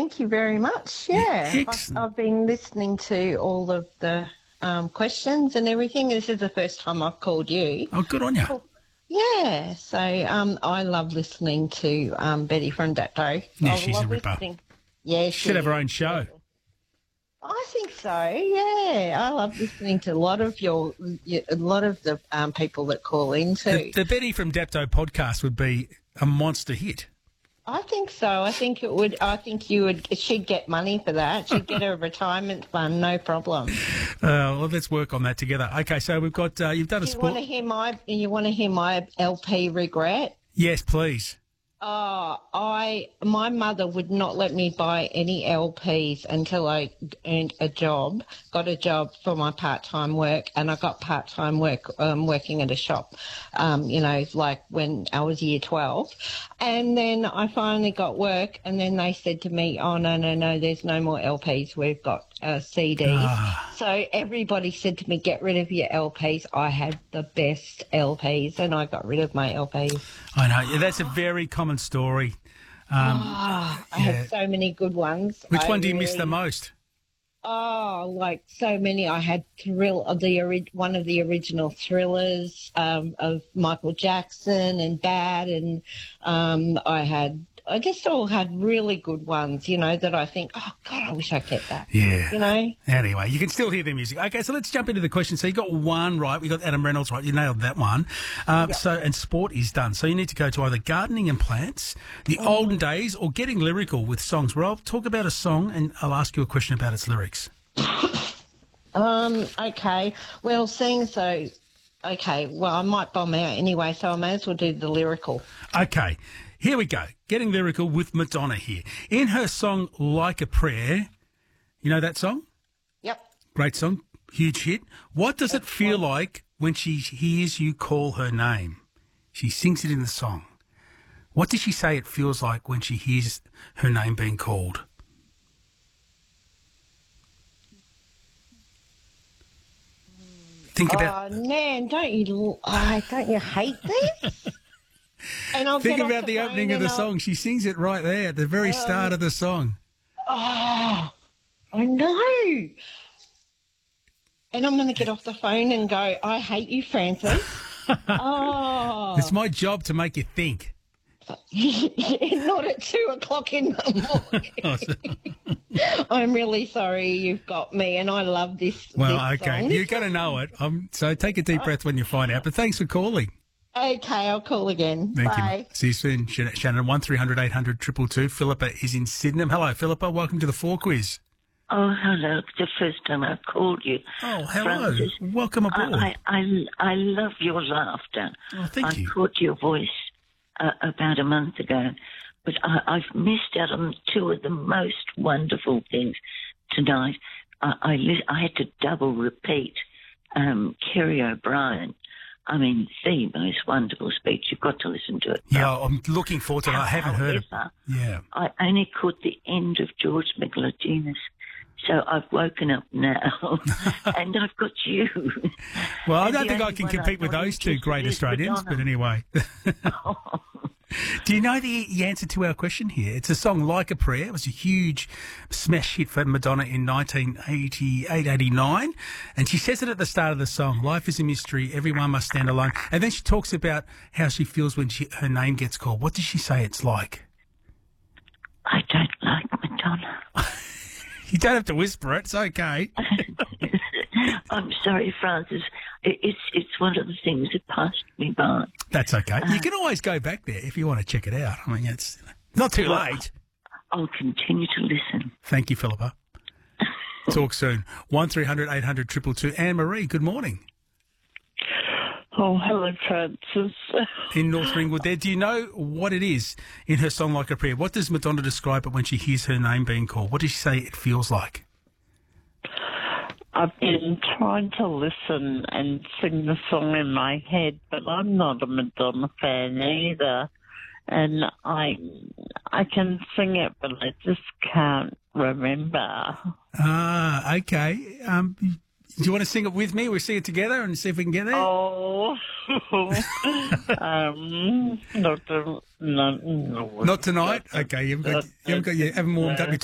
thank you very much. Yeah, Excellent. I've been listening to all of the questions and everything. This is the first time I've called you. Oh, good on you. Yeah, so I love listening to Betty from Dapto. Yeah, I she's a love ripper. listening. Yeah, Should have her own show. I think so. Yeah, I love listening to a lot of the people that call in too. The Betty from Dapto podcast would be a monster hit. I think so. I think it would. I think you would. She'd get money for that. She'd get a retirement fund, no problem. Well, let's work on that together. Okay, so we've got you've done a You sport. You want to hear my LP regret? Yes, please. My mother would not let me buy any LPs until I earned a job, got a job for my part-time work, and I got part-time work working at a shop, like when I was year 12. And then I finally got work, and then they said to me, oh, no, there's no more LPs. We've got CDs. So everybody said to me, get rid of your LPs. I had the best LPs, and I got rid of my LPs. I know. Yeah, that's a very common story. I had so many good ones. Which one do you miss the most? Oh, like so many. I had one of the original Thrillers of Michael Jackson and Bad, and I just all had really good ones, that I think, oh, God, I wish I kept that. Yeah. Anyway, you can still hear the music. Okay, so let's jump into the question. So you got one right. We got Adam Reynolds right. You nailed that one. And sport is done. So you need to go to either gardening and plants, the olden days, or getting lyrical with songs, where I'll talk about a song and I'll ask you a question about its lyrics. Okay. Well, I might bomb out anyway, so I may as well do the lyrical. Okay. Here we go. Getting lyrical with Madonna here. In her song Like a Prayer, you know that song? Yep. Great song, huge hit. What does it feel like when she hears you call her name? She sings it in the song. What does she say it feels like when she hears her name being called? Think about... Oh, man, don't you hate this? And Think about the opening of the song. She sings it right there at the very start of the song. Oh, I know. And I'm going to get off the phone and go, I hate you, Francis. It's my job to make you think. Not at 2:00 in the morning. I'm really sorry you've got me, and I love this. Well, this okay. song. You're going to know it. So take a deep breath when you find out. But thanks for calling. Okay, I'll call again. Thank Bye. you. See you soon, Shannon. 1300 800 222. Philippa is in Sydenham. Hello, Philippa. Welcome to the 4 Quiz. Oh, hello. It's the first time I've called you. Oh, hello. Francis, Welcome aboard. I love your laughter. Oh, thank you. I caught your voice about a month ago, but I've missed out on two of the most wonderful things tonight. I had to double repeat Kerry O'Brien. I mean, the most wonderful speech. You've got to listen to it. Yeah, I'm looking forward to it. I haven't heard it. Yeah. I only caught the end of George McLaughlin. So I've woken up now, and I've got you. Well, I don't think I can compete with those two great Australians, but anyway. Do you know the answer to our question here? It's a song Like a Prayer. It was a huge smash hit for Madonna in 1988-89. And she says it at the start of the song, life is a mystery, everyone must stand alone. And then she talks about how she feels when her name gets called. What does she say it's like? I don't like Madonna. You don't have to whisper it. It's okay. I'm sorry, Francis. It's one of the things that passed me by. That's okay. You can always go back there if you want to check it out. I mean, it's not too late. I'll continue to listen. Thank you, Philippa. Talk soon. 1300 800 222. Anne-Marie, good morning. Oh, hello, Francis. In North Ringwood there. Do you know what it is in her song Like a Prayer? What does Madonna describe it when she hears her name being called? What does she say it feels like? I've been trying to listen and sing the song in my head, but I'm not a Madonna fan either. And I can sing it, but I just can't remember. Ah, okay. Do you want to sing it with me? We'll sing it together and see if we can get there? Oh, Not tonight? Okay, you haven't warmed up your